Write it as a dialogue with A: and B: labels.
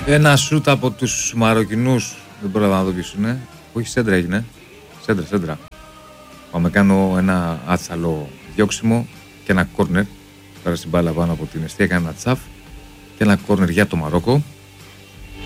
A: Ένα σούτ από τους Μαροκινούς. Δεν πρόλαβα να δω ποιος είναι. Όχι, σέντρα έγινε. Σέντρα. Πάμε κάνω ένα άτσαλο διώξιμο και ένα κόρνερ. Πέρασε την μπάλα πάνω από την αιστεία, έκανε ένα τσαφ και ένα κόρνερ για το Μαρόκο.